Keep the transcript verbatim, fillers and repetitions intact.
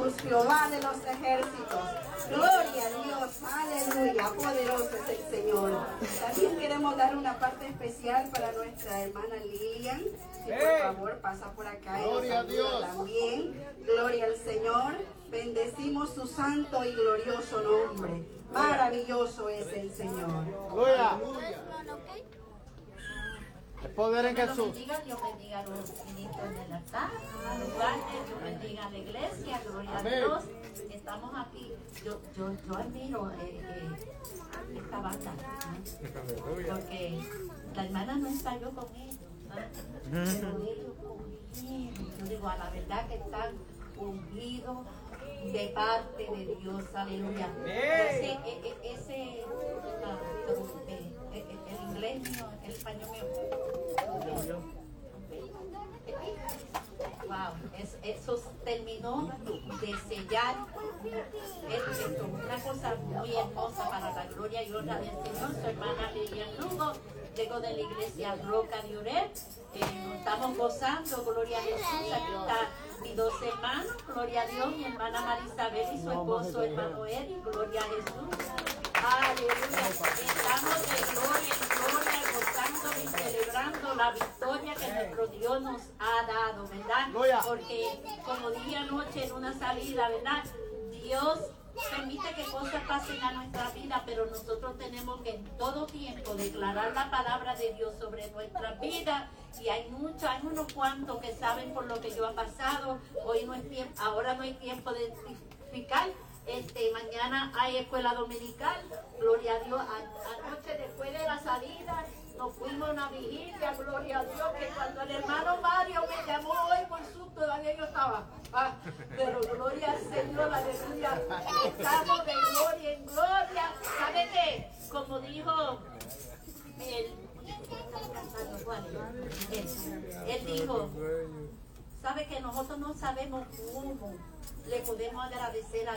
Jesús, Jehová de los ejércitos. Gloria a Dios, aleluya, poderoso es el Señor. También queremos dar una parte especial para nuestra hermana Lilian. Si por favor pasa por acá y nos saluda también. Gloria al Señor. Bendecimos su santo y glorioso nombre. Maravilloso es el Señor. Gloria. El poder en Dios Jesús. bendiga, Dios bendiga a los ministros del altar, a los guardias, Dios bendiga a la iglesia, gloria a Dios. Estamos aquí. Yo, yo, yo admiro eh, eh, esta banda, ¿no? Porque la hermana no ensayó con ellos, ¿no? Pero ellos ungidos, yo digo, a la verdad que están ungidos de parte de Dios, aleluya. Ese, e- e- ese ah, eh, eh, el inglés mío, el español mío. Wow, es, eso terminó de sellar esto, una cosa muy hermosa para la gloria y honra del Señor. Su hermana Lilian Lugo, llego de la iglesia Roca de Oret. Eh, nos estamos gozando, gloria a Jesús. Aquí está mis dos hermanos, gloria a Dios, mi hermana Marisabel y su esposo hermano Eric, gloria a Jesús. Aleluya, estamos de gloria en gloria, gozando y celebrando la victoria que nuestro Dios nos ha dado, ¿verdad? Porque como dije anoche en una salida, ¿verdad? Dios permite que cosas pasen a nuestra vida, pero nosotros tenemos que en todo tiempo declarar la palabra de Dios sobre nuestras vidas. Y hay muchos, hay unos cuantos que saben por lo que yo he pasado. Hoy no es tiempo, ahora no hay tiempo de explicar. Este, mañana hay escuela dominical, gloria a Dios. A, anoche después de la salida nos fuimos a una vigilia, gloria a Dios, que cuando el hermano Mario me llamó hoy por susto, todavía yo estaba. Ah, pero gloria al Señor, aleluya. Estamos de gloria en gloria. ¿Sabe qué? Como dijo el, él, él dijo, sabe que nosotros no sabemos cómo le podemos agradecer a